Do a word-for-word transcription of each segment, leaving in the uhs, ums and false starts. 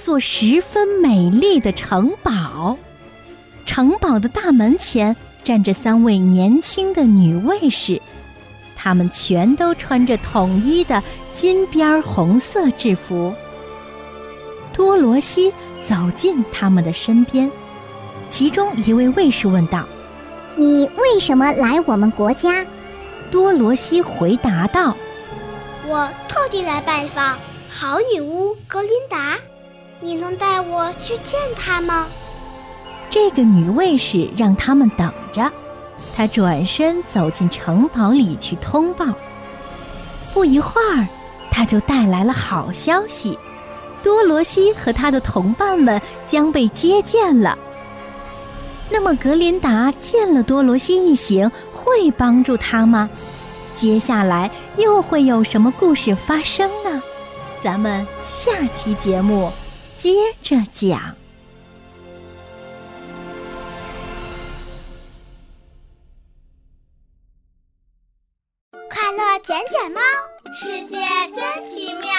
座十分美丽的城堡。城堡的大门前站着三位年轻的女卫士，她们全都穿着统一的金边红色制服。多罗西走进他们的身边，其中一位卫士问道： 你为什么来我们国家？ 多罗西回答道： 我特地来拜访好女巫格琳达，你能带我去见她吗？ 这个女卫士让他们等着，她转身走进城堡里去通报。不一会儿，她就带来了好消息，多罗西和他的同伴们将被接见了。那么格琳达见了多罗西一行，会帮助他吗？接下来又会有什么故事发生呢？咱们下期节目接着讲。 快乐捡捡猫，世界真奇妙。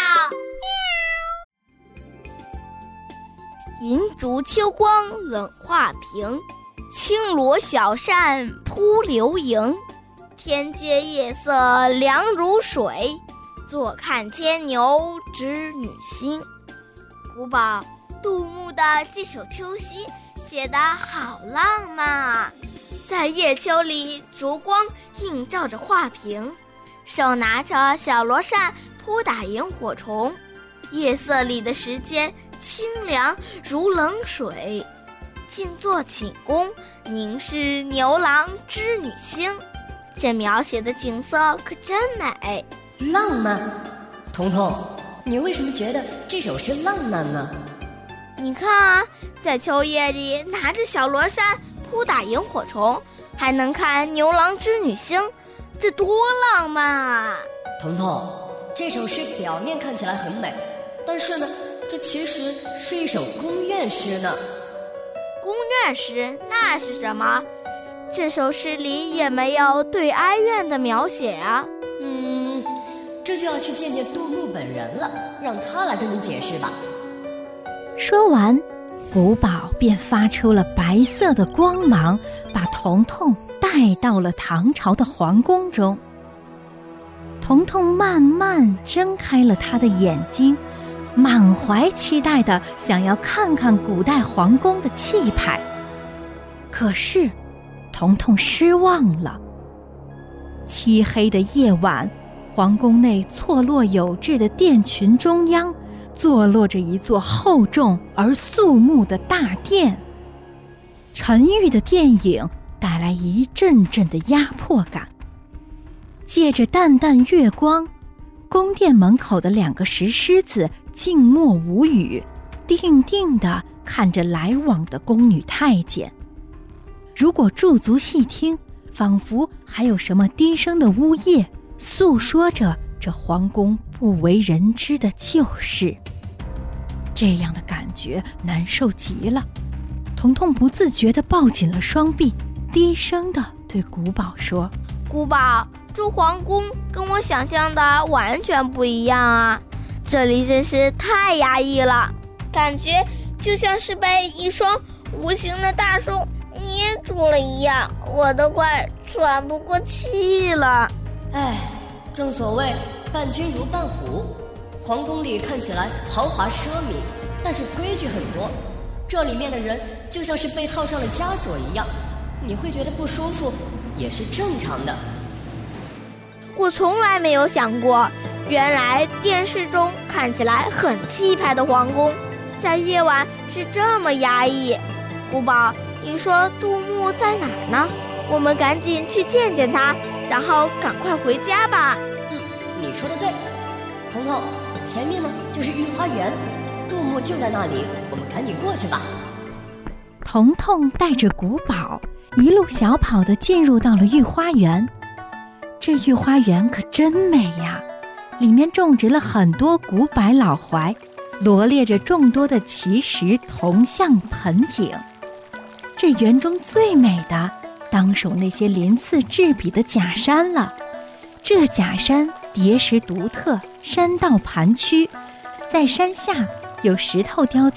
银烛秋光冷画屏，轻罗小扇扑流萤。天阶夜色凉如水，坐看牵牛织女星。古堡，杜牧的这首秋夕写得好浪漫啊！在夜秋里，烛光映照着画屏，手拿着小罗扇扑打萤火虫。夜色里的时间清凉如冷水，静坐寝宫，凝视牛郎织女星。这描写的景色可真美。 浪漫？彤彤，你为什么觉得这首诗浪漫呢？ 你看啊，在秋夜里拿着小罗扇扑打萤火虫，还能看牛郎织女星，这多浪漫啊！ 彤彤，这首诗表面看起来很美，但是呢，这其实是一首宫怨诗呢。 宫怨诗那是什么？这首诗里也没有对哀怨的描写啊。 嗯，这就要去见见杜牧本人了，让他来跟你解释吧。 说完，古堡便发出了白色的光芒，把彤彤带到了唐朝的皇宫中。彤彤慢慢睁开了他的眼睛，满怀期待地想要看看古代皇宫的气派。可是彤彤失望了。漆黑的夜晚，皇宫内错落有致的殿群中央，坐落着一座厚重而肃穆的大殿。沉郁的电影带来一阵阵的压迫感。借着淡淡月光，宫殿门口的两个石狮子静默无语，定定地看着来往的宫女太监。如果驻足细听，仿佛还有什么低声的呜咽，诉说着这皇宫不为人知的旧事。这样的感觉难受极了，彤彤不自觉地抱紧了双臂，低声地对古堡说： 古堡，住皇宫跟我想象的完全不一样啊，这里真是太压抑了，感觉就像是被一双无形的大手捏住了一样，我都快喘不过气了。 哎，正所谓伴君如伴虎，皇宫里看起来豪华奢靡，但是规矩很多，这里面的人就像是被套上了枷锁一样，你会觉得不舒服也是正常的。 我从来没有想过，原来电视中看起来很气派的皇宫，在夜晚是这么压抑。古堡，你说杜牧在哪儿呢？我们赶紧去见见他，然后赶快回家吧。 嗯，你说的对。彤彤，前面呢就是御花园，杜牧就在那里，我们赶紧过去吧。 彤彤带着古堡一路小跑地进入到了御花园。这御花园可真美呀，里面种植了很多古柏老槐，罗列着众多的奇石铜像盆景。这园中最美的当属那些鳞次栉比的假山了。这假山叠石独特，山道盘曲，在山下有石头雕